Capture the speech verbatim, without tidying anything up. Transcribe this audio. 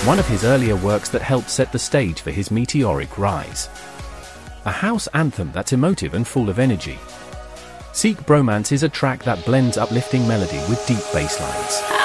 one of his earlier works that helped set the stage for his meteoric rise. A house anthem that's emotive and full of energy. Seek Bromance is a track that blends uplifting melody with deep bass lines.